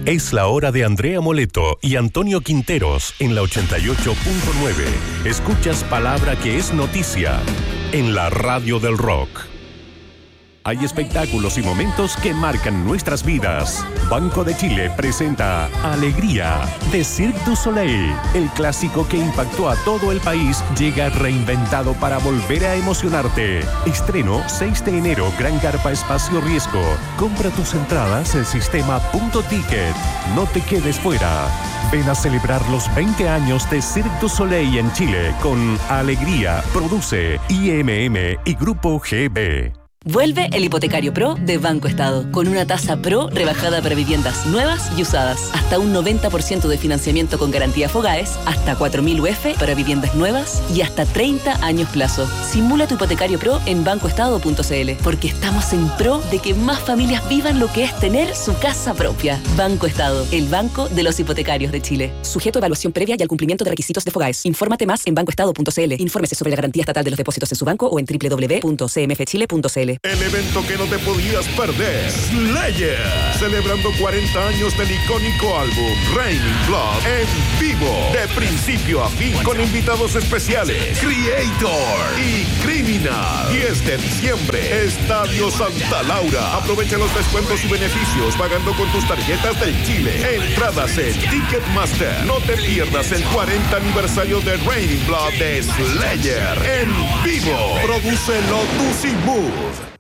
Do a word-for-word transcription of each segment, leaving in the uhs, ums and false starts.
Es la hora de Andrea Moleto y Antonio Quinteros en la ochenta y ocho punto nueve. Escuchas palabra que es noticia en la radio del rock. Hay espectáculos y momentos que marcan nuestras vidas. Banco de Chile presenta Alegría de Cirque du Soleil. El clásico que impactó a todo el país llega reinventado para volver a emocionarte. Estreno seis de enero, Gran Carpa Espacio Riesgo. Compra tus entradas en sistema punto ticket. No te quedes fuera. Ven a celebrar los veinte años de Cirque du Soleil en Chile con Alegría. Produce I M M y Grupo G B. Vuelve el Hipotecario Pro de Banco Estado, con una tasa Pro rebajada para viviendas nuevas y usadas, hasta un noventa por ciento de financiamiento con garantía Fogaes, hasta cuatro mil U F para viviendas nuevas y hasta treinta años plazo. Simula tu Hipotecario Pro en banco estado punto c l, porque estamos en pro de que más familias vivan lo que es tener su casa propia. Banco Estado, el banco de los hipotecarios de Chile. Sujeto a evaluación previa y al cumplimiento de requisitos de Fogaes. Infórmate más en banco estado punto c l. Infórmese sobre la garantía estatal de los depósitos en su banco o en doble u doble u doble u punto c m f chile punto c l. El evento que no te podías perder, Slayer, celebrando cuarenta años del icónico álbum Raining Blood en vivo, de principio a fin, con invitados especiales, Creator y Criminal. diez de diciembre, Estadio Santa Laura. Aprovecha los descuentos y beneficios pagando con tus tarjetas del Chile. Entradas en Ticketmaster. No te pierdas el cuarenta aniversario de Raining Blood de Slayer en vivo. Produce Lotus y Mood.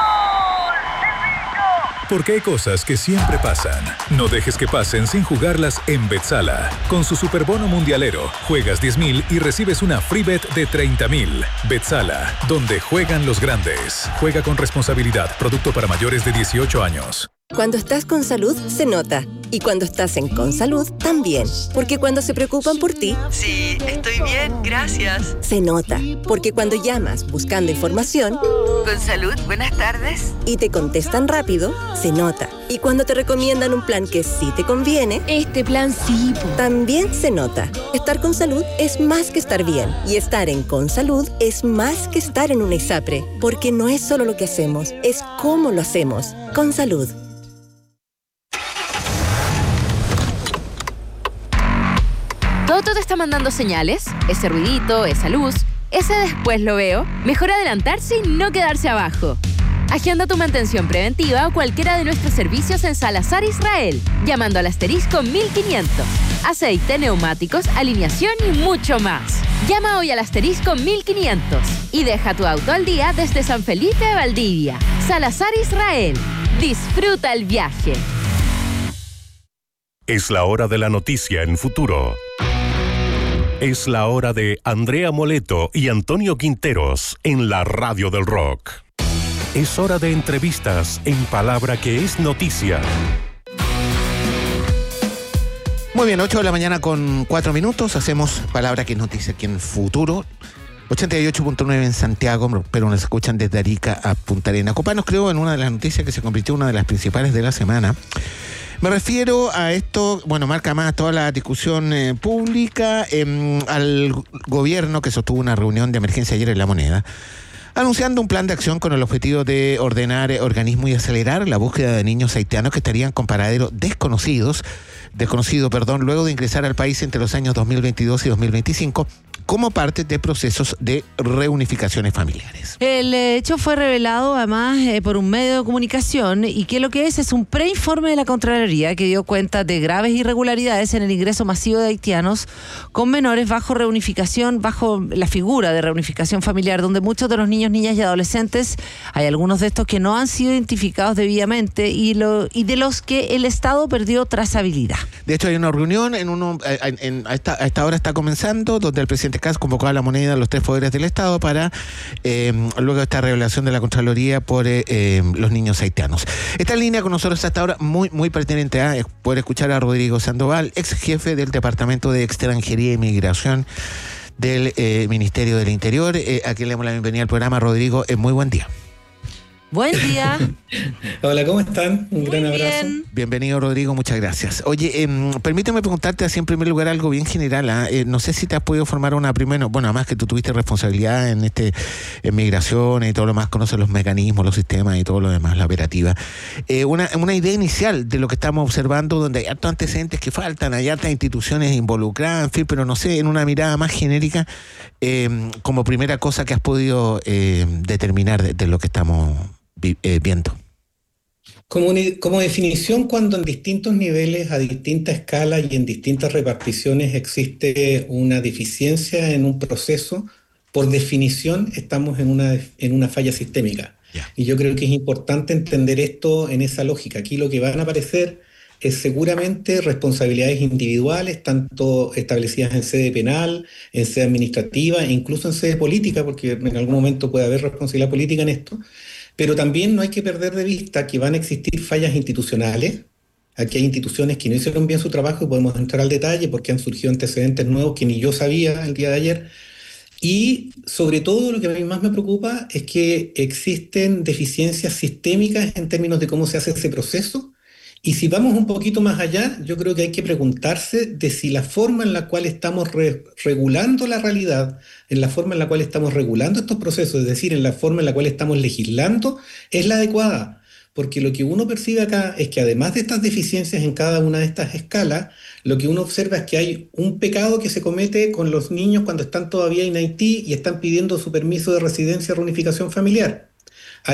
Porque hay cosas que siempre pasan. No dejes que pasen sin jugarlas en Betsala. Con su superbono mundialero, juegas diez mil y recibes una free bet de treinta mil. Betsala, donde juegan los grandes. Juega con responsabilidad. Producto para mayores de dieciocho años. Cuando estás con salud, se nota. Y cuando estás en Consalud, también. Porque cuando se preocupan por ti... Sí, estoy bien, gracias. Se nota. Porque cuando llamas buscando información... Consalud, buenas tardes. Y te contestan rápido, se nota. Y cuando te recomiendan un plan que sí te conviene... Este plan sí, po. También se nota. Estar con salud es más que estar bien. Y estar en Consalud es más que estar en una ISAPRE. Porque no es solo lo que hacemos, es cómo lo hacemos. Consalud. ¿Toto te está mandando señales? Ese ruidito, esa luz, ese después lo veo. Mejor adelantarse y no quedarse abajo. Agenda tu mantención preventiva o cualquiera de nuestros servicios en Salazar Israel, llamando al asterisco mil quinientos. Aceite, neumáticos, alineación y mucho más. Llama hoy al asterisco mil quinientos y deja tu auto al día desde San Felipe de Valdivia. Salazar Israel. Disfruta el viaje. Es la hora de la noticia en Futuro. Es la hora de Andrea Moleto y Antonio Quinteros en la radio del rock. Es hora de entrevistas en palabra que es noticia. Muy bien, ocho de la mañana con cuatro minutos. Hacemos palabra que es noticia aquí en Futuro. ochenta y ocho punto nueve en Santiago, pero nos escuchan desde Arica a Punta Arenas. Copa nos creó en una de las noticias que se convirtió en una de las principales de la semana. Me refiero a esto, bueno, marca más toda la discusión eh, pública, eh, al gobierno que sostuvo una reunión de emergencia ayer en La Moneda, anunciando un plan de acción con el objetivo de ordenar eh, organismos y acelerar la búsqueda de niños haitianos que estarían con paraderos desconocidos, desconocido, perdón, luego de ingresar al país entre los años dos mil veintidós y dos mil veinticinco, como parte de procesos de reunificaciones familiares. El hecho fue revelado además eh, por un medio de comunicación y que lo que es es un preinforme de la Contraloría que dio cuenta de graves irregularidades en el ingreso masivo de haitianos con menores bajo reunificación, bajo la figura de reunificación familiar, donde muchos de los niños, niñas y adolescentes, hay algunos de estos que no han sido identificados debidamente y, lo, y de los que el Estado perdió trazabilidad. De hecho, hay una reunión, en uno, en, en, a, esta, a esta hora está comenzando, donde el presidente Kast convocó a La Moneda a los tres poderes del Estado para, eh, luego de esta revelación de la Contraloría por eh, eh, los niños haitianos. Está en línea con nosotros hasta ahora, muy, muy pertinente a ¿eh? poder escuchar a Rodrigo Sandoval, ex jefe del Departamento de Extranjería y Migración del eh, Ministerio del Interior, eh, a quien le damos la bienvenida al programa. Rodrigo, eh, muy buen día. Buen día. Hola, ¿cómo están? Un Muy gran abrazo. bien. Bienvenido, Rodrigo, muchas gracias. Oye, eh, permíteme preguntarte así en primer lugar algo bien general. ¿ah? Eh, no sé si te has podido formar una primera, bueno, además que tú tuviste responsabilidad en este en migraciones y todo lo más, conoces los mecanismos, los sistemas y todo lo demás, la operativa. Eh, una, una idea inicial de lo que estamos observando, donde hay hartos antecedentes que faltan, hay hartas instituciones involucradas, en fin, pero no sé, en una mirada más genérica, eh, como primera cosa que has podido eh, determinar de, de lo que estamos Eh, viendo. Como, uni- como definición, cuando en distintos niveles, a distinta escala y en distintas reparticiones existe una deficiencia en un proceso, por definición estamos en una, en una falla sistémica. Yeah. Y yo creo que es importante entender esto en esa lógica. Aquí lo que van a aparecer es seguramente responsabilidades individuales, tanto establecidas en sede penal, en sede administrativa e incluso en sede política, porque en algún momento puede haber responsabilidad política en esto. Pero también no hay que perder de vista que van a existir fallas institucionales. Aquí hay instituciones que no hicieron bien su trabajo y podemos entrar al detalle porque han surgido antecedentes nuevos que ni yo sabía el día de ayer. Y sobre todo lo que a mí más me preocupa es que existen deficiencias sistémicas en términos de cómo se hace ese proceso. Y si vamos un poquito más allá, yo creo que hay que preguntarse de si la forma en la cual estamos re- regulando la realidad, en la forma en la cual estamos regulando estos procesos, es decir, en la forma en la cual estamos legislando, es la adecuada. Porque lo que uno percibe acá es que además de estas deficiencias en cada una de estas escalas, lo que uno observa es que hay un pecado que se comete con los niños cuando están todavía en Haití y están pidiendo su permiso de residencia o reunificación familiar.